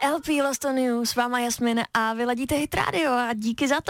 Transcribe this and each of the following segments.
LP Lost on You, s váma Jasmin a vy ladíte Hit Radio a díky za to.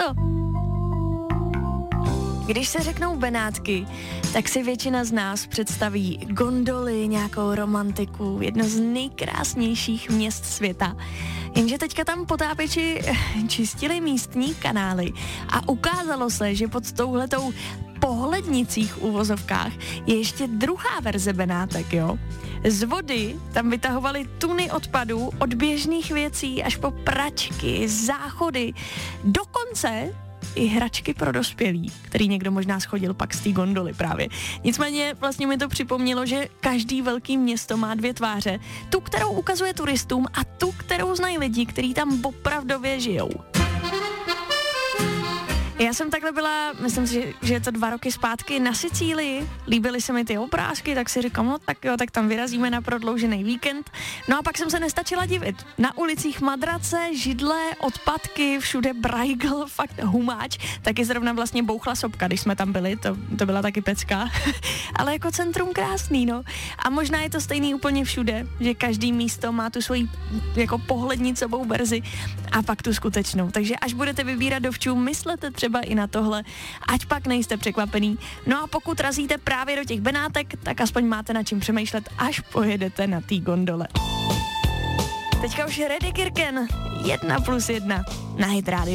Když se řeknou Benátky, tak si většina z nás představí gondoly, nějakou romantiku, jedno z nejkrásnějších měst světa. Jenže teďka tam potápěči čistili místní kanály a ukázalo se, že pod touhletou pohlednicích v uvozovkách je ještě druhá verze Benátek, jo. Z vody tam vytahovali tuny odpadů od běžných věcí až po pračky, záchody, dokonce i hračky pro dospělí, který někdo možná schodil pak z té gondoly právě. Nicméně vlastně mi to připomnělo, že každý velký město má dvě tváře. Tu, kterou ukazuje turistům a tu, kterou znají lidi, kteří tam opravdově žijou. Já jsem takhle byla, myslím si, že je to 2 roky zpátky na Sicílii, líbily se mi ty obrázky, tak si říkám, no tak jo, tak tam vyrazíme na prodloužený víkend. No a pak jsem se nestačila divit. Na ulicích madrace, židle, odpadky, všude brajgl, fakt humáč, taky zrovna vlastně bouchla sopka, když jsme tam byli, to byla taky pecka, ale jako centrum krásný, no. A možná je to stejný úplně všude, že každý místo má tu svoji jako pohlednicovou verzi a pak tu skutečnou. Takže až budete vybírat dovčů, myslete třeba i na tohle, ať pak nejste překvapený. No a pokud razíte právě do těch Benátek, tak aspoň máte na čím přemýšlet, až pojedete na té gondole. Teďka už Reddy Kirken, 1+1 na Hit Radio.